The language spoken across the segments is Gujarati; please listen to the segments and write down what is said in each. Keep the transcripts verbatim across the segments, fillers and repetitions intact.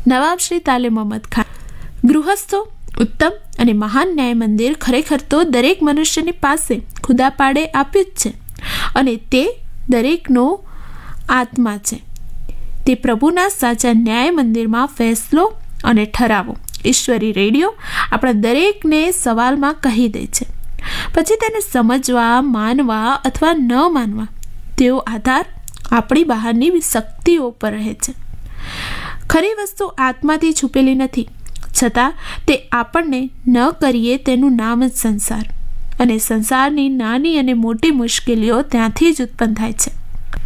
નવાબ શ્રી તાલીમ અહમદ ખાન. ગૃહસ્થો ઉત્તમ અને મહાન ન્યાય મંદિર ખરેખર તો દરેક મનુષ્યની પાસે ખુદા પાડે આપ્યું જ છે અને તે દરેકનો આત્મા છે. તે પ્રભુના સાચા ન્યાય મંદિરમાં ફેસલો અને ઠરાવો ઈશ્વરી રેડિયો આપણા દરેકને સવાલમાં કહી દે છે. પછી તેને સમજવા, માનવા અથવા ન માનવા તેવો આધાર આપણી બહારની શક્તિઓ પર રહે છે. ખરી વસ્તુ આત્માથી છુપેલી નથી, છતાં તે આપણને ન કરીએ તેનું નામ જ સંસાર, અને સંસારની નાની અને મોટી મુશ્કેલીઓ ત્યાંથી જ ઉત્પન્ન થાય છે.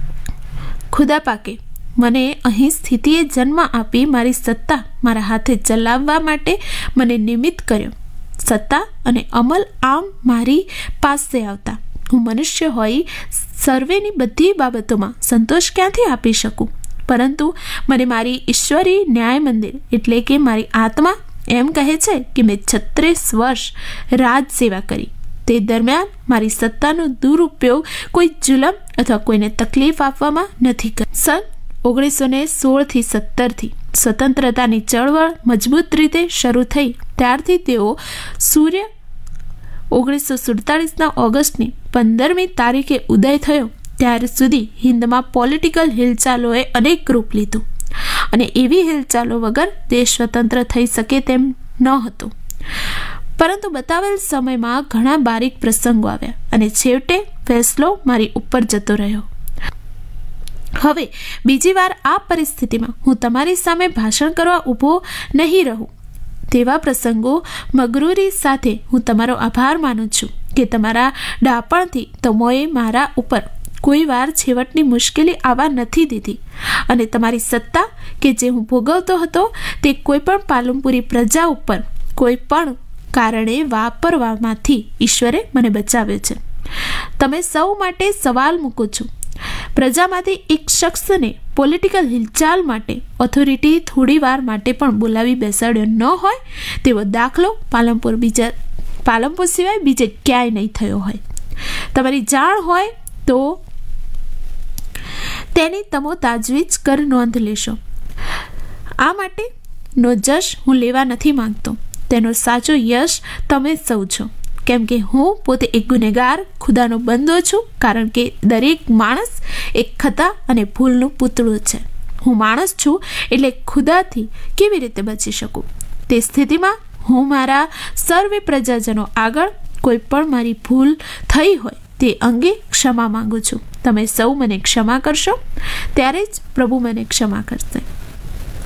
ખુદા પાકે મને અહીં સ્થિતિએ જન્મ આપી મારી સત્તા મારા હાથે ચલાવવા માટે મને નિમિત્ત કર્યો. સત્તા અને અમલ આમ મારી પાસે આવતા હું મનુષ્ય હોઈ સર્વેની બધી બાબતોમાં સંતોષ ક્યાંથી આપી શકું? પરંતુ મને મારી ઈશ્વરી ન્યાય મંદિર એટલે કે મારી આત્મા એમ કહે છે કે મેં છત્રીસ વર્ષ રાજ સેવા કરી. તે દરમિયાન મારી સત્તાનો દુરુપયોગ કોઈ જુલમ અથવા કોઈને તકલીફ આપવામાં નથી કરી. સન ઓગણીસો ને સોળથી સત્તરથી સ્વતંત્રતાની ચળવળ મજબૂત રીતે શરૂ થઈ ત્યારથી તેઓ સૂર્ય ઓગણીસો સુડતાલીસના ઓગસ્ટની પંદરમી તારીખે ઉદય થયો ત્યાર સુધી હિન્દમાં પોલિટિકલ હિલચાલોએ અનેક રૂપ લીધું અને એવી હિલચાલો વગર દેશ સ્વતંત્ર થઈ શકે તેમ ન હતો. પરંતુ બતાવેલ સમયમાં ઘણા બારીક પ્રસંગો આવ્યા અને છેવટે ફેસલો મારી ઉપર જતો રહ્યો. હવે બીજી વાર આ પરિસ્થિતિમાં હું તમારી સામે ભાષણ કરવા ઊભો નહીં રહું. તેવા પ્રસંગો મગરૂરી સાથે હું તમારો આભાર માનું છું કે તમારા ડાપણથી તમોએ મારા ઉપર કોઈ વાર છેવટની મુશ્કેલી આવવા નથી દીધી અને તમારી સત્તા કે જે હું ભોગવતો હતો તે કોઈ પણ પાલનપુરી પ્રજા ઉપર કોઈ પણ કારણે વાપરવામાંથી ઈશ્વરે મને બચાવ્યો છે. તમે સૌ માટે સવાલ મૂકો છો. પ્રજામાંથી એક શખ્સને પોલિટિકલ હિલચાલ માટે ઓથોરિટી થોડી વાર માટે પણ બોલાવી બેસાડ્યો ન હોય તેવો દાખલો પાલનપુર બીજા પાલનપુર સિવાય બીજે ક્યાંય નહીં થયો હોય. તમારી જાણ હોય તો તેની તમો તાજવીજ કર નોંધ લેશો. આ માટે નો જશ હું લેવા નથી માંગતો, તેનો સાચો યશ તમે સૌ છો, કેમ કે હું પોતે એક ગુનેગાર ખુદાનો બંદો છું, કારણ કે દરેક માણસ એક ખતા અને ભૂલનું પૂતળું છે. હું માણસ છું એટલે ખુદાથી કેવી રીતે બચી શકું? તે સ્થિતિમાં હું મારા સર્વે પ્રજાજનો આગળ કોઈ પણ મારી ભૂલ થઈ હોય તે અંગે ક્ષમા માંગુ છું. તમે સૌ મને ક્ષમા કરશો ત્યારે જ પ્રભુ મને ક્ષમા કરશે.